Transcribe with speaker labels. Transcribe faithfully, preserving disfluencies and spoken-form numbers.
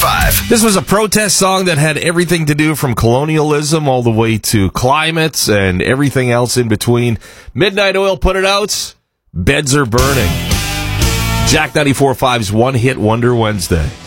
Speaker 1: five.
Speaker 2: This was a protest song that had everything to do from colonialism all the way to climate and everything else in between. Midnight Oil put it out. Beds Are Burning. Jack ninety-four point five's One Hit Wonder Wednesday.